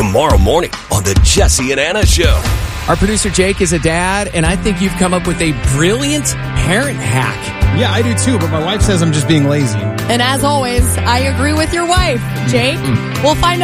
tomorrow morning on the Jesse and Anna Show. Our producer Jake is a dad, and I think you've come up with a brilliant parent hack. Yeah, I do too, but my wife says I'm just being lazy. And as always, I agree with your wife, Jake. We'll find out.